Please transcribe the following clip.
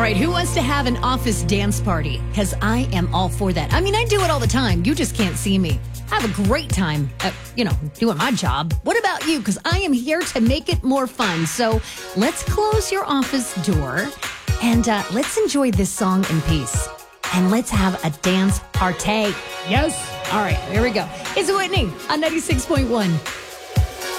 right, who wants to have an office dance party? Because I am all for that. I mean, I do it all the time. You just can't see me. I have a great time, doing my job. What about you? Because I am here to make it more fun. So let's close your office door and let's enjoy this song in peace. And let's have a dance party. Yes. All right, here we go. It's Whitney on 96.1.